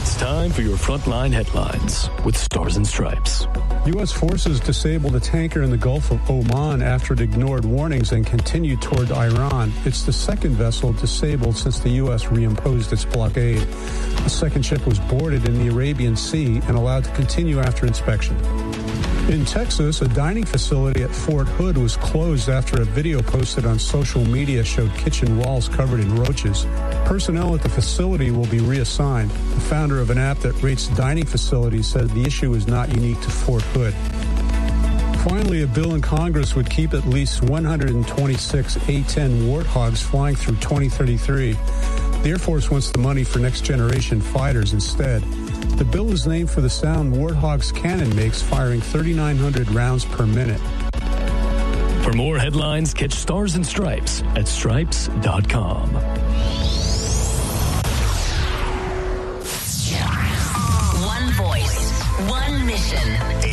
It's time for your Frontline headlines with Stars and Stripes. U.S. forces disabled a tanker in the Gulf of Oman after it ignored warnings and continued toward Iran. It's the second vessel disabled since the U.S. reimposed its blockade. The second ship was boarded in the Arabian Sea and allowed to continue after inspection. In Texas, a dining facility at Fort Hood was closed after a video posted on social media showed kitchen walls covered in roaches. Personnel at the facility will be reassigned. The founder of an app that rates dining facilities said the issue is not unique to Fort Hood. Finally, a bill in Congress would keep at least 126 A-10 Warthogs flying through 2033. The Air Force wants the money for next-generation fighters instead. The bill is named for the sound Warthog's cannon makes, firing 3,900 rounds per minute. For more headlines, catch Stars and Stripes at stripes.com. One voice, one mission.